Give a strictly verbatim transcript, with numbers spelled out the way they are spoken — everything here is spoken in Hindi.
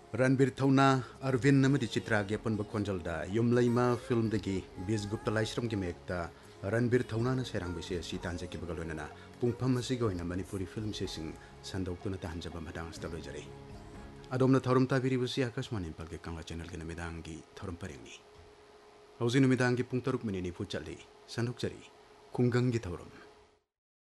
रणबीर थौना अरविंद नमदि चित्रा के अपन बखोंजलदा युमलैमा फिल्म दगी बीस गुप्ता लाइश्रम के मेकता रणबीर थौना न सेरांग बिसे सि तांजे के बगलोनना पुंगफम मसिग ओइना मणिपुरी फिल्म से सिंग संदौतुना तांजबा मदांग स्टलोजरे अदोमना थौरम ताबिरिबुसि आकाशवाणी इम्फाल के कांगला चैनल के नमिदांगी थौरम परेंगी हौजि नमिदांगी पुंग तरुक मिनिट निफु चली संदुकजरी खुंगंगी थौरम